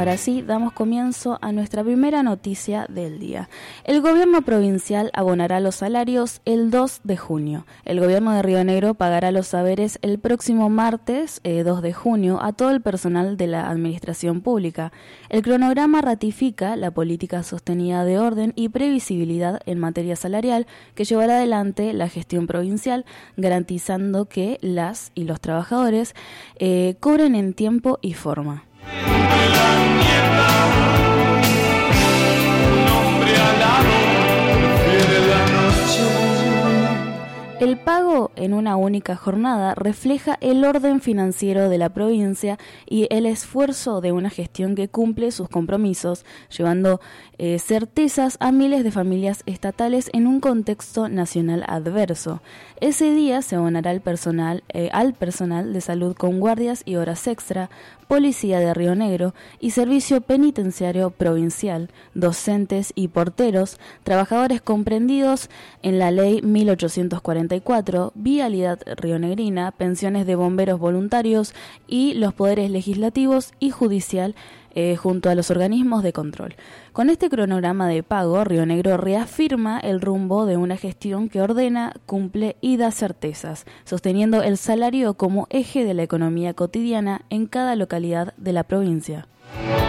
Ahora sí, damos comienzo a nuestra primera noticia del día. El gobierno provincial abonará los salarios el 2 de junio. El gobierno de Río Negro pagará los saberes el próximo martes 2 de junio a todo el personal de la administración pública. El cronograma ratifica la política sostenida de orden y previsibilidad en materia salarial que llevará adelante la gestión provincial, garantizando que las y los trabajadores cobren en tiempo y forma. El pago en una única jornada refleja el orden financiero de la provincia y el esfuerzo de una gestión que cumple sus compromisos, llevando certezas a miles de familias estatales en un contexto nacional adverso. Ese día se abonará al personal de salud con guardias y horas extra, Policía de Río Negro y Servicio Penitenciario Provincial, docentes y porteros, trabajadores comprendidos en la Ley 1844, Vialidad Rionegrina, pensiones de bomberos voluntarios y los poderes legislativos y judicial junto a los organismos de control. Con este cronograma de pago, Río Negro reafirma el rumbo de una gestión que ordena, cumple y da certezas, sosteniendo el salario como eje de la economía cotidiana en cada localidad de la provincia.